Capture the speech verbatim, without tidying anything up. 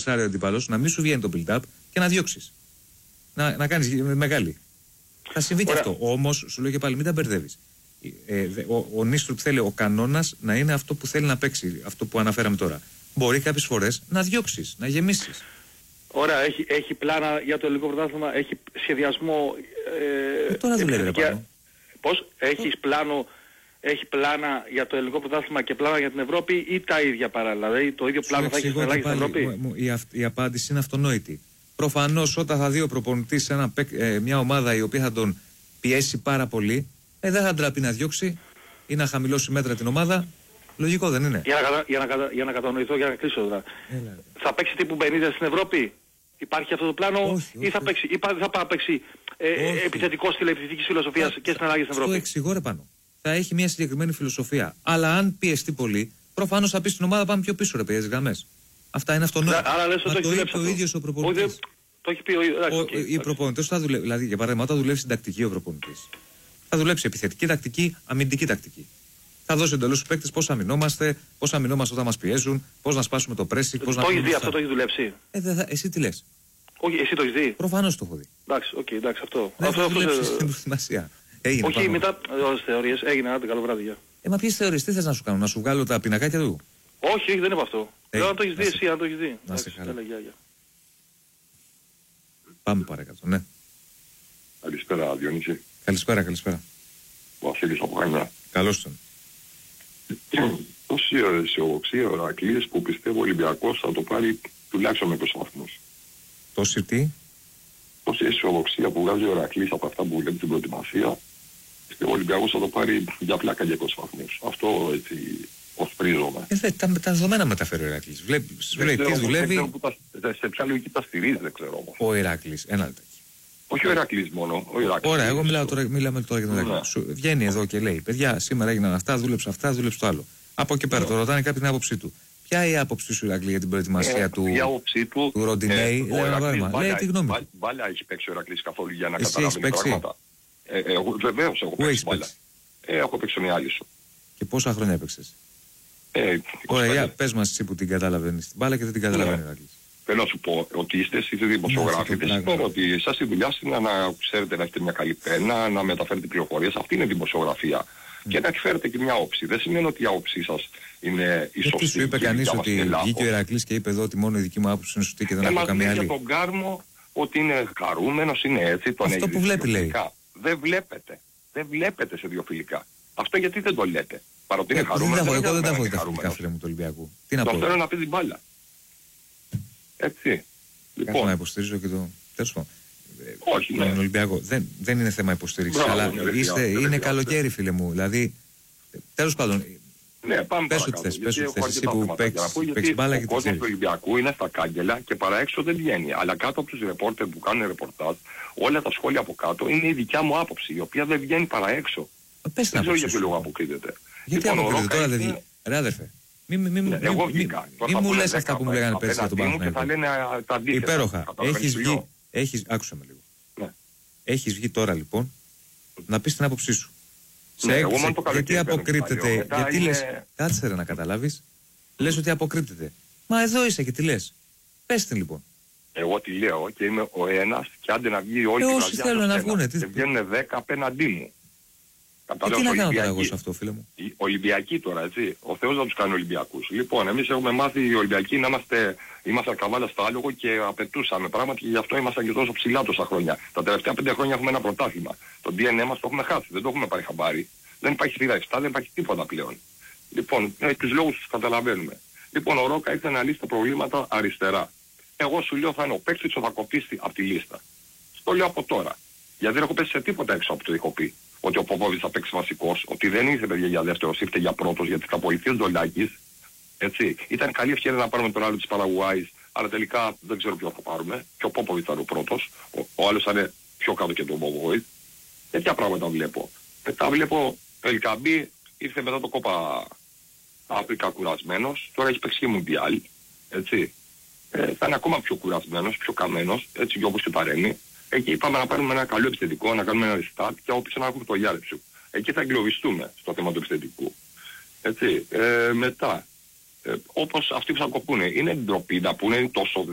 φορσάρει ο αντίπαλος, να μην σου βγαίνει το build-up και να διώξεις. Να, να κάνεις μεγάλη. Θα συμβεί και αυτό. Όμως, σου λέω και πάλι, μην τα μπερδεύεις. Ε, ο ο Νίστρουπ θέλει ο κανόνας να είναι αυτό που θέλει να παίξει, αυτό που αναφέραμε τώρα. Μπορεί κάποιες φορές να διώξεις, να γεμίσεις. Ωραία, έχει, έχει πλάνα για το ελληνικό πρωτάθλημα, έχει σχεδιασμό. Ε, ε, τώρα δουλεύει πάνω. Πώς, έχεις πλάνο, έχει πλάνα για το ελληνικό πρωτάθλημα και πλάνα για την Ευρώπη ή τα ίδια παράλληλα? Δηλαδή το ίδιο πλάνο θα έχει στην Ελλάδα και στην Ευρώπη? Η, η, η απάντηση είναι αυτονόητη. Προφανώς όταν θα δει ο προπονητής ένα, ε, μια ομάδα η οποία θα τον πιέσει πάρα πολύ, ε, δεν θα ντραπεί να διώξει ή να χαμηλώσει μέτρα την ομάδα. Λογικό δεν είναι? Για να, κατα... για να, κατα... για να κατανοηθώ, για να κλείσω τώρα. Έλα. Θα παίξει τύπου πενήντα στην Ευρώπη? Υπάρχει αυτό το πλάνο? Όχι, ή θα όχι. παίξει, ή θα πάει να παίξει ε, επιθετικό στυλ επιθετικής φιλοσοφίας και στην Ελλάδα και στην Ευρώπη? Το εξηγώ ρε πάνω. Θα έχει μια συγκεκριμένη φιλοσοφία. Αλλά αν πιεστεί πολύ, προφανώς θα πει στην ομάδα πάμε πιο πίσω ρε παιδιά, γραμμές. Αυτά είναι αυτονόητο. Άρα λες ότι το έχει ο ίδιος ο προπονητής. Το έχει πει ο ίδιος. Οι προπονητές θα δουλεύουν. Δηλαδή, για παράδειγμα, όταν δουλεύει στην τακτική ο προπονητής, θα δουλέψει επιθετική τακτική, αμυντική τακτική. Θα δώσει εντελώς στους παίκτες πώς αμυνόμαστε, πώς αμυνόμαστε όταν μας πιέζουν, πώς να σπάσουμε το pressing, πώς να. Το έχεις δει αυτό, το έχεις δουλέψει? Ε, δε, θα, εσύ τι λες? Όχι, εσύ το έχεις δει? Προφανώς το έχω δει. Εντάξει, οκ, okay, εντάξει, αυτό. Δεν αυτό θα αυτό δουλέψεις σε... στην προετοιμασία. Έγινε. Όχι, πάνω. μετά όλες τις θεωρίες. Έγινε, άντε, καλό βράδυ. Για. Ε, μα ποιες θεωρίες, τι θες να σου κάνω, να σου βγάλω τα πινακάκια του? Όχι, όχι, δεν είπα αυτό. Λέω αν το έχεις δει εσύ, αν το έχεις δει. Να σε καλά. Έλα, για, για. Πάμε παρακάτω, ναι. Καλησπέρα, Διονύση. Καλησπέρα, καλησπέρα. Βασίλης από Χανιά. Καλώς τον. Τόση αισιοδοξία ο Ηρακλής που πιστεύω ο Ολυμπιακός θα το πάρει τουλάχιστον με είκοσι βαθμούς. Τόση τι? Τόση αισιοδοξία που βγάζει ο Ηρακλής από αυτά που βλέπει στην προετοιμασία, πιστεύω ο Ολυμπιακός θα το πάρει για πλάκα για είκοσι βαθμούς. Αυτό έτσι οσπρίζομαι. Ε, δε, τα, τα δεδομένα μεταφέρει ο Ηρακλής. Βλέπει, βλέπει τι δουλεύει. Τα, σε ποια λογική τα στηρίζει, δεν ξέρω όμως. Ο Ηρακλής, ένα λεπτό. Όχι ο Ηρακλής μόνο. Ο Ηρακλής. Ωραία, εγώ μιλάω τώρα, μιλάμε τώρα για τον Ηρακλή. Ναι. Σου βγαίνει εδώ και λέει: παιδιά, σήμερα έγιναν αυτά, δούλεψε αυτά, δούλεψε το άλλο. Από εκεί πέρα ναι. το ρωτάνε κάποιοι την άποψή του. Ποια είναι η άποψη σου, Ηρακλή, για την προετοιμασία ε, του, του, του Ροντινέη? Ε, λέει τι γνώμη του. Μπάλια έχει παίξει ο Ηρακλής καθόλου για να Εσύ καταλάβει πράγματα. Ε, ε, Βεβαίως έχω παίξει μπάλια. Ε, έχω παίξει μια άλλη σου. Και πόσα χρόνια έπαιξες? Ε, Ωραία, πες μας εσύ που την καταλαβαίνεις την μπάλα και δεν την καταλαβαίνει ο Ηρακλής. Θέλω να σου πω ότι είστε εσείς δημοσιογράφοι. Δεν σημαίνει ότι εσάς η δουλειά είναι να ξέρετε να έχετε μια καλή πένα, να μεταφέρετε πληροφορίες. Αυτή είναι η δημοσιογραφία. Mm. Και να εκφέρετε και μια όψη. Δεν σημαίνει ότι η άποψή σας είναι η σωστή. Τι σου είπε κανείς ότι βγήκε ο Ηρακλής και είπε εδώ ότι μόνο η δική μου άποψη είναι σωστή και δεν έχω καμία άλλη? Για τον Κάρμο ότι είναι χαρούμενος, είναι έτσι. Τον αυτό που βλέπει λέει. Δεν βλέπετε. Δεν βλέπετε σε δύο φιλικά. Αυτό γιατί δεν το λέτε? Παρότι είναι χαρούμενος. Εγώ δεν τα έχω δει τα φιλικά, φίλε μου, του Ολυμπιακού. Τι να πω? Το θέλω να πει την μπάλα. Έτσι. Λοιπόν. Κάτω να υποστηρίζω και το. Τέλος πάντων. Όχι, ναι. Τον Ολυμπιακό. Δεν, δεν είναι θέμα υποστήριξης. Αλλά είστε, είναι καλοκαίρι, φίλε μου. Δηλαδή. Τέλος πάντων. Ναι, πάμε πες ότι θες. Πες ότι θες. Εσύ που παίξεις μπάλα και το ξέρεις. Ο κόσμος του Ολυμπιακού είναι στα κάγκελα και παρά έξω δεν βγαίνει. Αλλά κάτω από τους ρεπόρτερ που κάνουν ρεπορτάζ, όλα τα σχόλια από κάτω είναι η δικιά μου άποψη, η οποία δεν βγαίνει παρά έξω. Πες δεν ξέρω για ποιο λόγο αποκρίνεται. Γιατί αποκρίνεται τώρα, δεν βγαίνει? Ρε αδερφέ. Μη, μη, μη, ναι, μη, εγώ βγήκα. Μη μου λες αυτά που μου λέγανε πέρσι για τον Παναθηναϊκό. Υπέροχα. Έχεις βγει. Έχεις, άκουσα με λίγο. Ναι. Έχεις βγει τώρα λοιπόν να πεις την άποψή σου. Ναι, σε, εγώ σε, το γιατί αποκρύπτεται? Γιατί είναι... λες? Κάτσε ρε να καταλάβεις. Λες ότι αποκρύπτεται. Μα εδώ είσαι και τι λες? Πες την λοιπόν. Εγώ τι λέω και είμαι ο ένας και άντε να βγει όλοι ε, όσοι θέλουν να βγουνε. Και βγαίνουν δέκα απέναντί μου. Ε, τι να κάνω τώρα εγώ σε αυτό, φίλε μου? Οι Ολυμπιακοί τώρα, έτσι. Ο Θεός να τους κάνει Ολυμπιακούς. Λοιπόν, εμείς έχουμε μάθει οι Ολυμπιακοί να είμαστε, είμαστε καβάλα στο άλογο και απαιτούσαμε πράγματα και γι' αυτό ήμασταν και τόσο ψηλά τόσα χρόνια. Τα τελευταία πέντε χρόνια έχουμε ένα πρωτάθλημα. Το ντι εν έι μας το έχουμε χάσει, δεν το έχουμε πάρει χαμπάρι. Δεν υπάρχει θύρα επτά, δεν υπάρχει τίποτα πλέον. Λοιπόν, ε, τους λόγους τους καταλαβαίνουμε. Λοιπόν, ο Ρόκα ήθελε να λύσει τα προβλήματα αριστερά. Εγώ σου λέω θα είναι ο παίκτης που θα κοπεί από τη λίστα. Στο λέω από τώρα. Γιατί δεν έχω πέσει σε τίποτα έξω από το είχα πει. Ότι ο Ποπόβιτς θα παίξει βασικός, ότι δεν ήρθε παιδιά για δεύτερος, ήρθε για πρώτος, γιατί θα βοηθεί ο Ντολάκης. Έτσι. Ήταν καλή ευκαιρία να πάρουμε τον άλλο της Παραγουάης, αλλά τελικά δεν ξέρω ποιο θα πάρουμε. Και ο Ποπόβιτς θα είναι ο πρώτος. Ο, ο άλλος θα είναι πιο κάτω και τον Ποπόβιτς. Τέτοια πράγματα βλέπω. Μετά βλέπω ο Ελκαμπή ήρθε μετά το κόπα Αφρικα κουρασμένος, τώρα έχει παίξει και Μουντιάλ. Έτσι. Ε, θα είναι ακόμα πιο κουρασμένος, πιο καμένος, έτσι και όπως και παρέμει. Εκεί είπαμε να πάρουμε ένα καλό επιθετικό, να κάνουμε ένα restart και όποιος να έχουμε το Γιάρεψου. Εκεί θα εγκλωβιστούμε στο θέμα του επιθετικού. Έτσι. Ε, μετά, ε, όπως αυτοί που θα κοπούνε, είναι ντροπή να πούνε τόσο